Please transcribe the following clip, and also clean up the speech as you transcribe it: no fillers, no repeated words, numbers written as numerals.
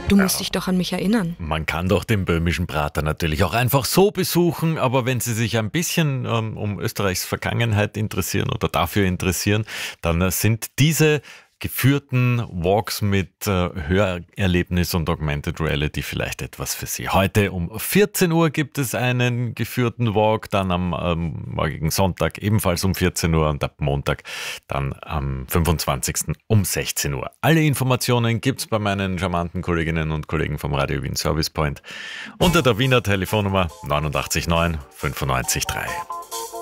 Du musst dich doch an mich erinnern. Man kann doch den böhmischen Prater natürlich auch einfach so besuchen, aber wenn Sie sich ein bisschen um Österreichs Vergangenheit interessieren oder dafür interessieren, dann sind diese geführten Walks mit Hörerlebnis und Augmented Reality vielleicht etwas für Sie. Heute um 14 Uhr gibt es einen geführten Walk, dann am morgigen Sonntag ebenfalls um 14 Uhr und ab Montag dann am 25. um 16 Uhr. Alle Informationen gibt es bei meinen charmanten Kolleginnen und Kollegen vom Radio Wien Service Point unter der Wiener Telefonnummer 89 9 95 3.